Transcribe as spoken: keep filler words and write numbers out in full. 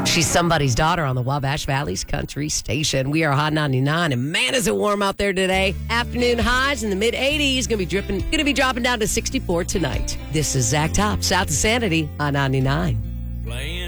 She's somebody's daughter on the Wabash Valley's country station. We are Hot ninety-nine, and man, is it warm out there today. Afternoon highs in the mid eighties. Going to be dripping. Going to be dropping down to sixty-four tonight. This is Zach Top, South of Sanity, Hot ninety-nine. Playing